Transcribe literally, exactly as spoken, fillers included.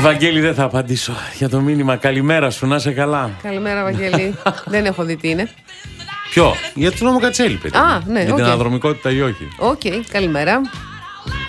Βαγγέλη, δεν θα απαντήσω για το μήνυμα. Καλημέρα σου, να είσαι καλά. Καλημέρα, Βαγγέλη. Δεν έχω δει τι είναι. Ποιο? Για τον νόμο Κατσέλη, παιδί. Α, ναι, για okay. την αναδρομικότητα ή όχι. Οκ, okay, καλημέρα.